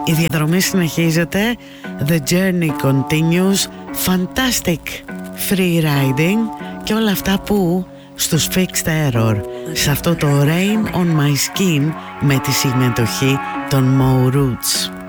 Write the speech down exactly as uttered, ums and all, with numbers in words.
Η διαδρομή συνεχίζεται. The journey continues. Fantastic free riding και όλα αυτά που στους Fixed Error, σε αυτό το Rain on My Skin με τη συμμετοχή των Mo Roots.